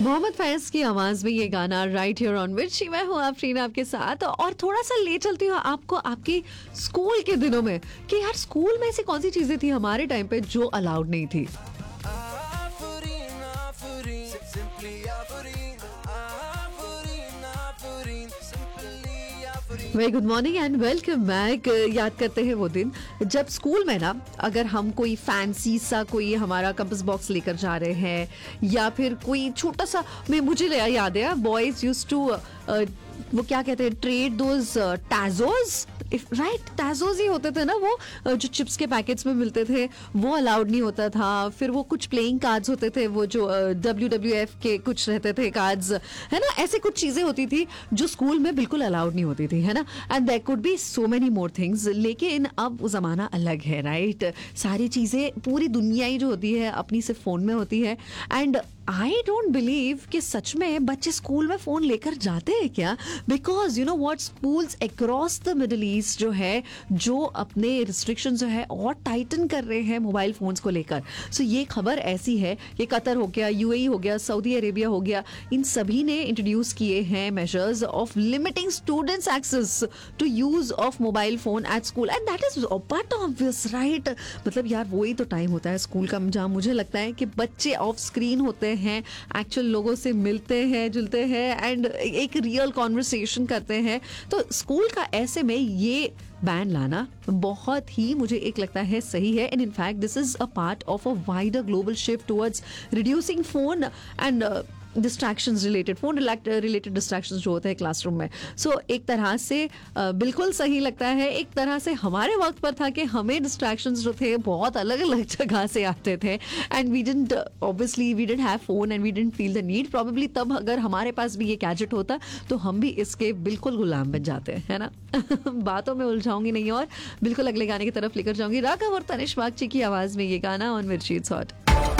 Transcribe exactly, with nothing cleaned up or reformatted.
मोहम्मद फैज की आवाज में ये गाना राइट हियर ऑन मिर्ची। मैं हूँ आप रीना आपके साथ और थोड़ा सा ले चलती हूँ आपको आपकी स्कूल के दिनों में कि यार स्कूल में ऐसी कौन सी चीजें थी हमारे टाइम पे जो अलाउड नहीं थी। Very good morning and welcome back. याद करते हैं वो दिन जब स्कूल में ना अगर हम कोई फैंसी सा कोई हमारा कंपास बॉक्स लेकर जा रहे हैं या फिर कोई छोटा सा, मैं मुझे याद है बॉयज यूज्ड टू वो क्या कहते हैं ट्रेड दोज टैजोज, राइट टैजोज ही होते थे ना वो जो चिप्स के पैकेट्स में मिलते थे, वो अलाउड नहीं होता था। फिर वो कुछ प्लेइंग कार्ड्स होते थे, वो जो डब्ल्यू डब्ल्यू एफ के कुछ रहते थे कार्ड्स, है ना, ऐसे कुछ चीजें होती थी जो स्कूल में बिल्कुल अलाउड नहीं होती थी, है ना। And there could be so many more things. लेकिन अब वो जमाना अलग है, राइट। सारी चीजें पूरी दुनिया ही जो होती है अपनी सिर्फ फोन में होती है। एंड आई डोंट बिलीव कि सच में बच्चे स्कूल में फोन लेकर जाते हैं क्या, because you know what schools across the middle east जो है जो अपने रिस्ट्रिक्शन जो है और टाइटन कर रहे हैं मोबाइल फोन्स को लेकर। सो so, ये खबर ऐसी है कि कतर हो गया, यूएई हो गया, सऊदी अरेबिया हो गया, इन सभी ने इंट्रोड्यूस किए हैं measures of limiting students access to use of mobile phone at school and that is part obvious, right. मतलब यार वही तो टाइम होता है स्कूल का जहाँ मुझे लगता है कि बच्चे ऑफ स्क्रीन होते हैं, एक्चुअल लोगों से मिलते हैं जुलते हैं एंड एक रियल कॉन्वर्सेशन करते हैं। तो स्कूल का ऐसे में ये बैन लाना बहुत ही मुझे एक लगता है सही है। And in fact this is a part of a wider global shift towards reducing phone and distractions related phone related distractions जो होते हैं क्लासरूम में। सो so, एक तरह से uh, बिल्कुल सही लगता है। एक तरह से हमारे वक्त पर था कि हमें डिस्ट्रैक्शंस जो थे बहुत अलग अलग जगह से आते थे and we didn't obviously we didn't have phone and we didn't feel the need. Probably तब अगर हमारे पास भी ये गैजेट होता तो हम भी इसके बिल्कुल गुलाम बन जाते, है ना। बातों में उलझाऊंगी नहीं और बिल्कुल अगले गाने की तरफ लेकर जाऊंगी। राघव और तनिष बागची की आवाज में ये गाना ऑन मिर्ची इट्स हॉट।